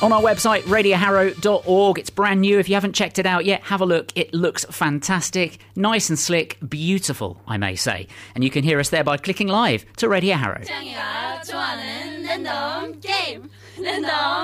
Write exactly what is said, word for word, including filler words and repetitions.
on our website, radio harrow dot org. It's brand new. If you haven't checked it out yet, have a look. It looks fantastic, nice and slick, beautiful, I may say. And you can hear us there by clicking live to Radio Harrow. 짱이가 좋아하는 랜덤 게임 랜덤